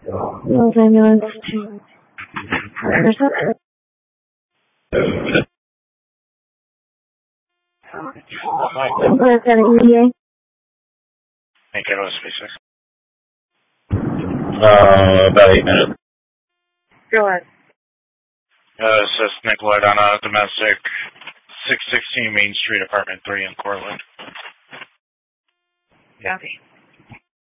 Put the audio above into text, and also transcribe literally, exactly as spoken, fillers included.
Los ambulance to Anderson. Let's have an E D A. Thank you, space. Uh, about eight minutes. Go ahead. Uh, this is Nick Lloyd on a domestic six sixteen Main Street, apartment three in Cortland. Copy.